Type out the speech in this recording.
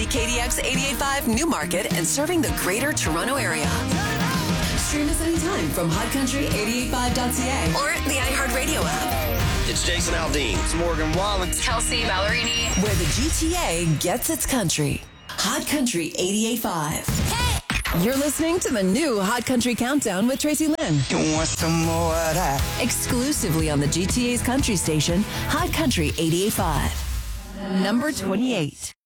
KDX 88.5 Newmarket and serving the greater Toronto area. Stream us anytime from hotcountry885.ca or the iHeartRadio app. It's Jason Aldean. It's Morgan Wallen. Kelsey Ballerini. Where the GTA gets its country. Hot Country 88.5. Hey! You're listening to the new Hot Country Countdown with Tracy Lynn. You want some more of that? Exclusively on the GTA's country station, Hot Country 88.5. Number 28.